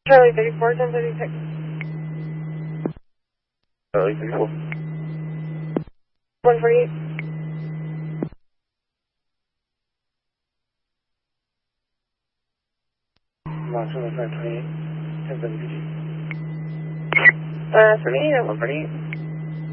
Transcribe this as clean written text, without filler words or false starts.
Charlie 34, 1036. Charlie 34. 148. Marshall 528, 1072. For me, 148.